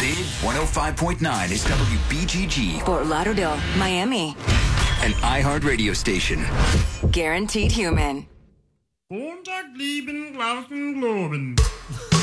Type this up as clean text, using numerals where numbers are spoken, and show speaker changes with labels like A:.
A: Big 105.9 is WBGG,
B: Fort Lauderdale, Miami.
A: an iHeart radio station.
B: Guaranteed human.
C: Montag lieben, Glauben, Globen.